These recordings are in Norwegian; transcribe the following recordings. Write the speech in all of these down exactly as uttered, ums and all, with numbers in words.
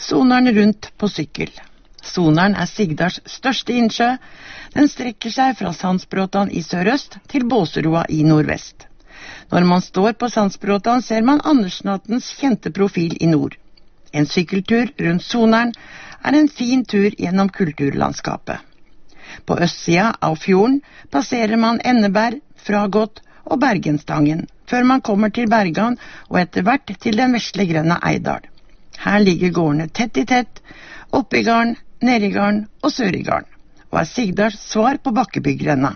Sonaren rundt på sykkel. Sonaren er Sigdals største innsjø. Den strekker seg fra Sandsbråtan i sørøst til Båseroa i nordvest. Når man står på Sandsbråtan ser man Andersnattens kjente profil i nord. En sykkeltur rundt Sonaren er en fin tur gjennom kulturlandskapet. På østsida av fjorden passerer man Enneberg, Fragott og Bergenstangen, før man kommer til Bergan og etter hvert til den vesle grenda Eidal. Her ligger gårdene tett i tett, Oppigarden, Nedigarden og Sørigarden, og er Sigdals svar på Bakkebyggrenda.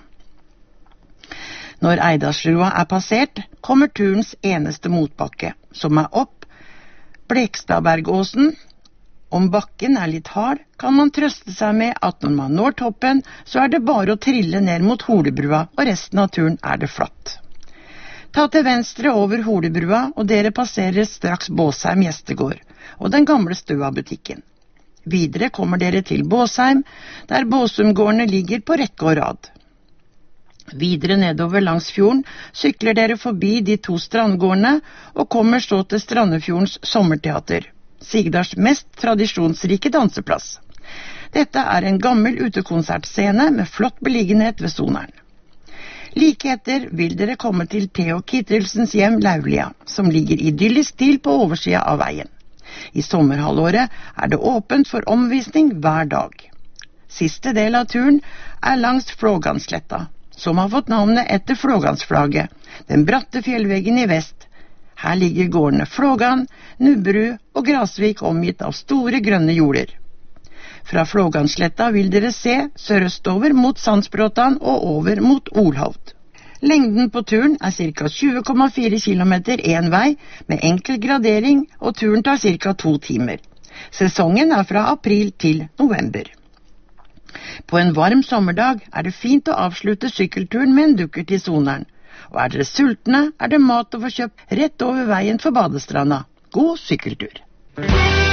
Når Eidalsrua er passert, kommer turens eneste motbakke, som er opp Blekstadbergåsen. Om bakken er litt hard, kan man trøste seg med at når man når toppen, så er det bare å trille ned mot Holebrua, og resten av turen er det flatt. Ta til venstre over Holebrua, og dere passerer straks Båsheim gjestegård og den gamle Støa-butikken. Videre kommer dere til Båsheim, der Båsumgårdene ligger på rekke og rad. Videre nedover langs fjorden sykler dere forbi de to strandgårdene og kommer så til Strandefjordens sommerteater, Sigdals mest tradisjonsrike danseplass. Dette er en gammel utekonsertscene med flott beliggenhet ved Sonaren. Like etter vil dere komme til Theo Kittelsens hjem Laulia, som ligger idyllisk til på oversida av veien. I sommerhalvåret er det åpent for omvisning hver dag. Siste del av turen er langs Flågansletta, som har fått navnet etter Flågansflagget, den bratte fjellveggen i vest. Her ligger gårdene Flågan, Nubberud og Grasvik omgitt av store grønne jorder. Fra Flågansletta vil dere se sørøstover mot Sandsbråtan og over mot Olhovd. Lengden på turen er ca tjue komma fire kilometer en vei med enkel gradering, og turen tar ca to timer. Sesongen er fra april til november. På en varm sommerdag er det fint å avslutte sykkelturen med en dukkert i Sonaren. Og er dere sultne, er det mat å få kjøpt rett over veien for badestranda. God sykkeltur!